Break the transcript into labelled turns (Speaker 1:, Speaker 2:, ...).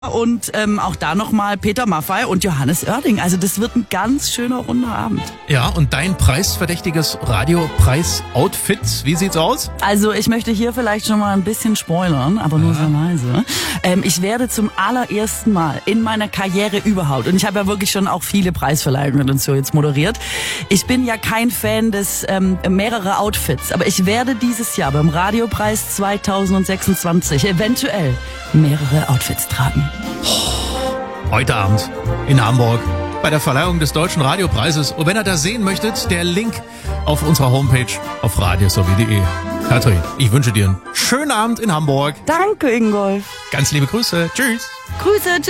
Speaker 1: Und auch da nochmal Peter Maffay und Johannes Oerding. Also das wird ein ganz schöner runder Abend.
Speaker 2: Ja, und dein preisverdächtiges Radiopreis-Outfit, wie sieht's aus?
Speaker 1: Also ich möchte hier vielleicht schon mal ein bisschen spoilern, aber nur so leise. Ich werde zum allerersten Mal in meiner Karriere überhaupt, und ich habe ja wirklich schon auch viele Preisverleihungen und so jetzt moderiert, ich bin ja kein Fan des mehrere Outfits, aber ich werde dieses Jahr beim Radiopreis 2026 eventuell mehrere Outfits tragen.
Speaker 2: Heute Abend in Hamburg bei der Verleihung des Deutschen Radiopreises. Und wenn ihr das sehen möchtet, der Link auf unserer Homepage auf radiosowie.de. Katrin, ich wünsche dir einen schönen Abend in Hamburg.
Speaker 1: Danke, Ingolf.
Speaker 2: Ganz liebe Grüße. Tschüss.
Speaker 1: Grüße, tschüss.